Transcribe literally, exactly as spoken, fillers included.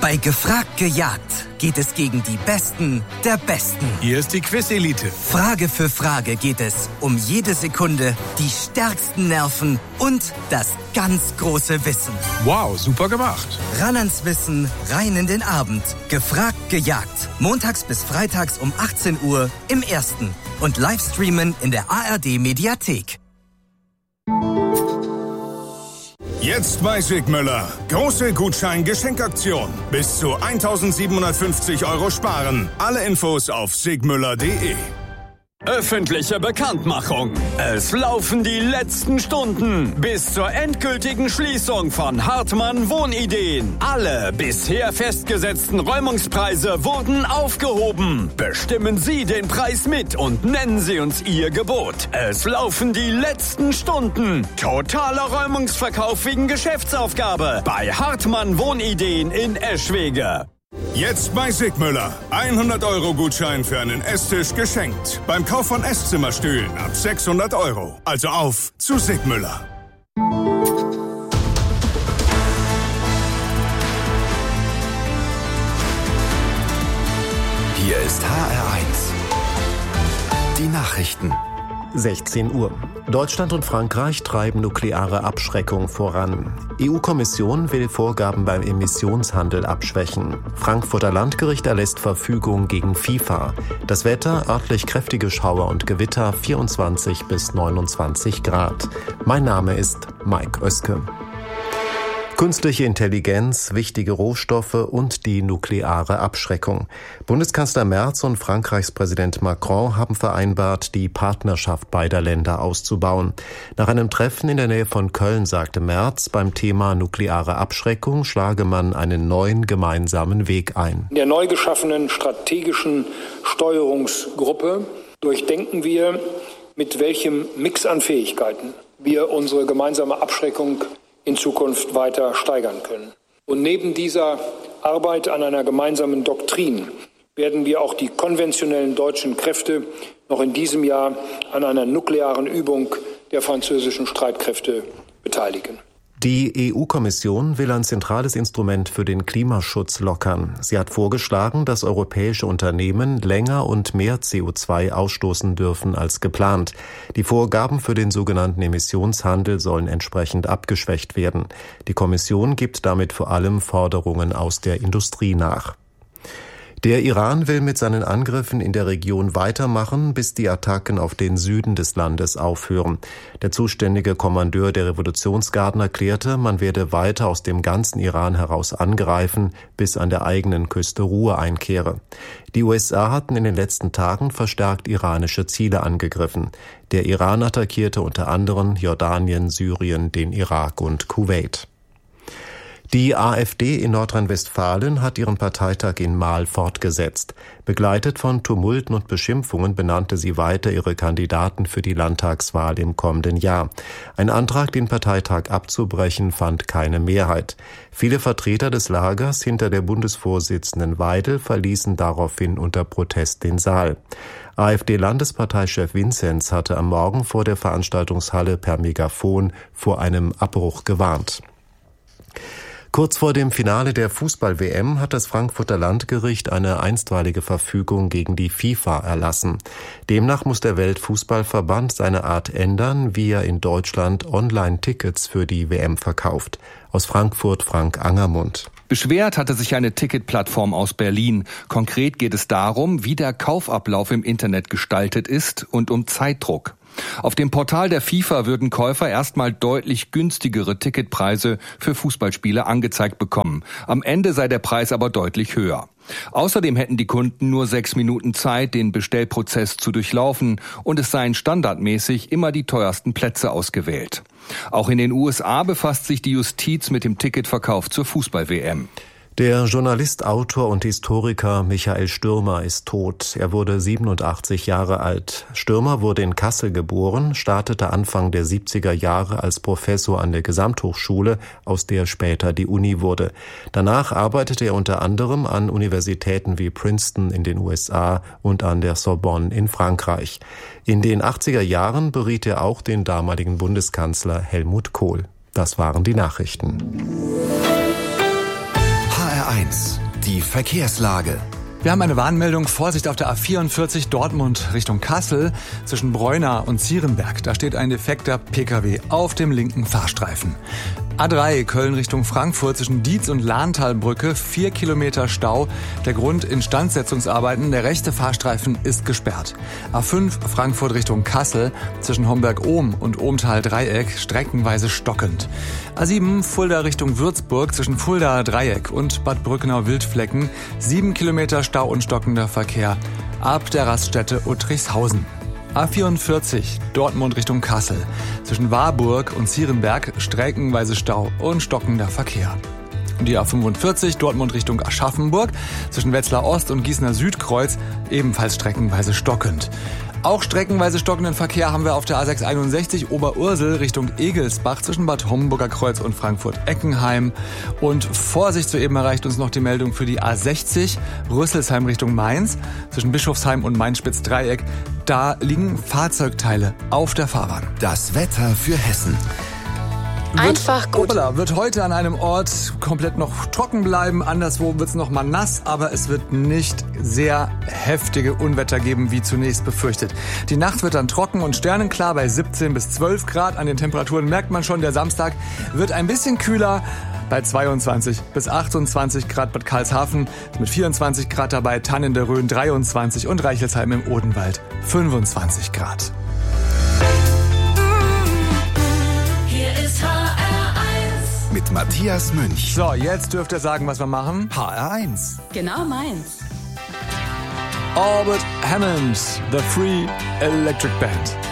Bei Gefragt gejagt geht es gegen die Besten der Besten. Hier ist die Quiz-Elite. Frage für Frage geht es um jede Sekunde, die stärksten Nerven und das ganz große Wissen. Wow, super gemacht. Ran ans Wissen, rein in den Abend. Gefragt gejagt. Montags bis freitags um achtzehn Uhr im Ersten. Und Livestreamen in der A R D-Mediathek. Jetzt bei Sigmüller. Große Gutschein-Geschenkaktion. Bis zu eintausendsiebenhundertfünfzig Euro sparen. Alle Infos auf sigmüller punkt de. Öffentliche Bekanntmachung. Es laufen die letzten Stunden bis zur endgültigen Schließung von Hartmann Wohnideen. Alle bisher festgesetzten Räumungspreise wurden aufgehoben. Bestimmen Sie den Preis mit und nennen Sie uns Ihr Gebot. Es laufen die letzten Stunden. Totaler Räumungsverkauf wegen Geschäftsaufgabe bei Hartmann Wohnideen in Eschwege. Jetzt bei Sigmüller. hundert Euro Gutschein für einen Esstisch geschenkt. Beim Kauf von Esszimmerstühlen ab sechshundert Euro. Also auf zu Sigmüller. Hier ist H R eins. Die Nachrichten. sechzehn Uhr. Deutschland und Frankreich treiben nukleare Abschreckung voran. E U-Kommission will Vorgaben beim Emissionshandel abschwächen. Frankfurter Landgericht erlässt Verfügung gegen FIFA. Das Wetter, örtlich kräftige Schauer und Gewitter, vierundzwanzig bis neunundzwanzig Grad. Mein Name ist Mike Oeske. Künstliche Intelligenz, wichtige Rohstoffe und die nukleare Abschreckung. Bundeskanzler Merz und Frankreichs Präsident Macron haben vereinbart, die Partnerschaft beider Länder auszubauen. Nach einem Treffen in der Nähe von Köln sagte Merz, beim Thema nukleare Abschreckung schlage man einen neuen gemeinsamen Weg ein. In der neu geschaffenen strategischen Steuerungsgruppe durchdenken wir, mit welchem Mix an Fähigkeiten wir unsere gemeinsame Abschreckung in Zukunft weiter steigern können. Und neben dieser Arbeit an einer gemeinsamen Doktrin werden wir auch die konventionellen deutschen Kräfte noch in diesem Jahr an einer nuklearen Übung der französischen Streitkräfte beteiligen. Die E U-Kommission will ein zentrales Instrument für den Klimaschutz lockern. Sie hat vorgeschlagen, dass europäische Unternehmen länger und mehr C O zwei ausstoßen dürfen als geplant. Die Vorgaben für den sogenannten Emissionshandel sollen entsprechend abgeschwächt werden. Die Kommission gibt damit vor allem Forderungen aus der Industrie nach. Der Iran will mit seinen Angriffen in der Region weitermachen, bis die Attacken auf den Süden des Landes aufhören. Der zuständige Kommandeur der Revolutionsgarden erklärte, man werde weiter aus dem ganzen Iran heraus angreifen, bis an der eigenen Küste Ruhe einkehre. Die U S A hatten in den letzten Tagen verstärkt iranische Ziele angegriffen. Der Iran attackierte unter anderem Jordanien, Syrien, den Irak und Kuwait. Die AfD in Nordrhein-Westfalen hat ihren Parteitag in Marl fortgesetzt. Begleitet von Tumulten und Beschimpfungen benannte sie weiter ihre Kandidaten für die Landtagswahl im kommenden Jahr. Ein Antrag, den Parteitag abzubrechen, fand keine Mehrheit. Viele Vertreter des Lagers hinter der Bundesvorsitzenden Weidel verließen daraufhin unter Protest den Saal. AfD-Landesparteichef Vinzenz hatte am Morgen vor der Veranstaltungshalle per Megafon vor einem Abbruch gewarnt. Kurz vor dem Finale der Fußball-W M hat das Frankfurter Landgericht eine einstweilige Verfügung gegen die FIFA erlassen. Demnach muss der Weltfußballverband seine Art ändern, wie er in Deutschland Online-Tickets für die W M verkauft. Aus Frankfurt Frank Angermund. Beschwert hatte sich eine Ticketplattform aus Berlin. Konkret geht es darum, wie der Kaufablauf im Internet gestaltet ist und um Zeitdruck. Auf dem Portal der FIFA würden Käufer erstmal deutlich günstigere Ticketpreise für Fußballspiele angezeigt bekommen. Am Ende sei der Preis aber deutlich höher. Außerdem hätten die Kunden nur sechs Minuten Zeit, den Bestellprozess zu durchlaufen, und es seien standardmäßig immer die teuersten Plätze ausgewählt. Auch in den U S A befasst sich die Justiz mit dem Ticketverkauf zur Fußball-W M. Der Journalist, Autor und Historiker Michael Stürmer ist tot. Er wurde siebenundachtzig Jahre alt. Stürmer wurde in Kassel geboren, startete Anfang der siebziger Jahre als Professor an der Gesamthochschule, aus der später die Uni wurde. Danach arbeitete er unter anderem an Universitäten wie Princeton in den U S A und an der Sorbonne in Frankreich. In den achtziger Jahren beriet er auch den damaligen Bundeskanzler Helmut Kohl. Das waren die Nachrichten. H R eins. Die Verkehrslage. Wir haben eine Warnmeldung, Vorsicht auf der A vierundvierzig Dortmund Richtung Kassel zwischen Breuna und Zierenberg. Da steht ein defekter Pkw auf dem linken Fahrstreifen. A drei Köln Richtung Frankfurt zwischen Dietz und Lahntalbrücke, vier Kilometer Stau. Der Grund Instandsetzungsarbeiten, der rechte Fahrstreifen ist gesperrt. A fünf Frankfurt Richtung Kassel zwischen Homberg-Ohm und Ohmtal-Dreieck streckenweise stockend. A sieben Fulda Richtung Würzburg zwischen Fulda-Dreieck und Bad Brückenau-Wildflecken, sieben Kilometer Stau und stockender Verkehr ab der Raststätte Uttrichshausen. A vierundvierzig Dortmund Richtung Kassel zwischen Warburg und Zierenberg streckenweise Stau und stockender Verkehr. Die A fünfundvierzig Dortmund Richtung Aschaffenburg zwischen Wetzlar Ost und Gießener Südkreuz ebenfalls streckenweise stockend. Auch streckenweise stockenden Verkehr haben wir auf der A sechshunderteinundsechzig Oberursel Richtung Egelsbach zwischen Bad Homburger Kreuz und Frankfurt-Eckenheim. Und Vorsicht, soeben erreicht uns noch die Meldung für die A sechzig Rüsselsheim Richtung Mainz zwischen Bischofsheim und Mainz-Spitz-Dreieck. Da liegen Fahrzeugteile auf der Fahrbahn. Das Wetter für Hessen. Einfach gut. Hoppala, wird heute an einem Ort komplett noch trocken bleiben, anderswo wird es noch mal nass, aber es wird nicht sehr heftige Unwetter geben, wie zunächst befürchtet. Die Nacht wird dann trocken und sternenklar bei siebzehn bis zwölf Grad. An den Temperaturen merkt man schon, der Samstag wird ein bisschen kühler. Bei zweiundzwanzig bis achtundzwanzig Grad Bad Karlshafen, mit vierundzwanzig Grad dabei, Thann in der Rhön dreiundzwanzig und Reichelsheim im Odenwald fünfundzwanzig Grad. Mit Matthias Münch. So, jetzt dürft ihr sagen, was wir machen. H R eins. Genau meins. Albert Hammond, The Free Electric Band.